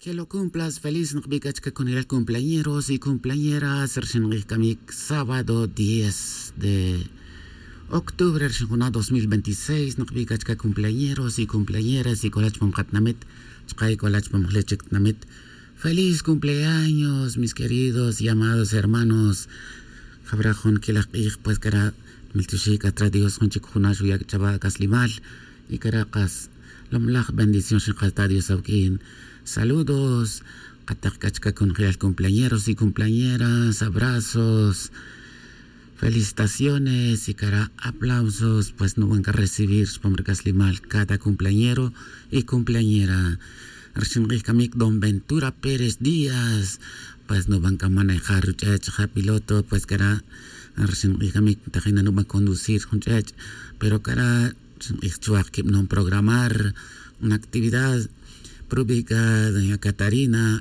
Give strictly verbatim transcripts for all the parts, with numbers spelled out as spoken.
Que lo cumplas feliz, Nukbikachka con el cumpleañeros y cumpleañeras, Kamik, sábado diez de octubre de dos mil veintiséis, Nukbikachka cumpleañeros y cumpleañeras y colach pamkatnamit, chkai colach pamklecheknamit. Feliz cumpleaños, mis queridos y amados hermanos. Jabrajón kilak pues cara miltushika tradios con chikunash uyak chaba kaslimal y caracas. Lomlach bendición shikata Dios aukin. Saludos, Katakachka con real cumpleañeros y cumpleañeras, abrazos, felicitaciones y cara aplausos, pues no van a recibir Pomrecaslimal cada cumpleañero y cumpleañera. Kamik Don Ventura Pérez Díaz, pues no van a manejar piloto, pues cara Kamik Tajina no va a conducir, pero cara no programar una actividad pública doña Catarina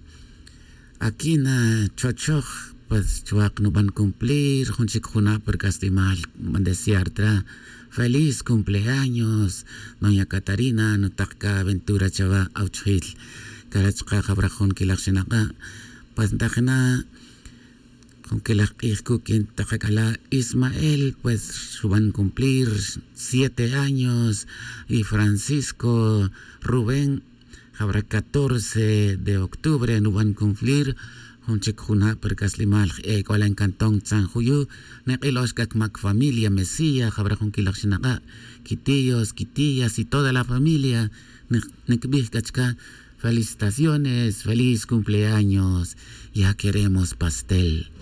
Aquina Chochoch, pues chuac no van a cumplir, junchik juna por castimal, van a desear feliz cumpleaños, doña Catarina, no taca aventura chava auchil, carachka jabrajón que la xenaga, pues tajena con que la isku quien tajacala Ismael, pues van a cumplir siete años, y Francisco Rubén habrá catorce de octubre, no van a cumplir, junchik juna per caslimal, eh, cual en Cantón San Juyu, neqilos kakmak familia Mesía, habrá con kilachinaga, quitillos, quitillas y toda la familia, nekbih kachka, felicitaciones, feliz cumpleaños, ya queremos pastel.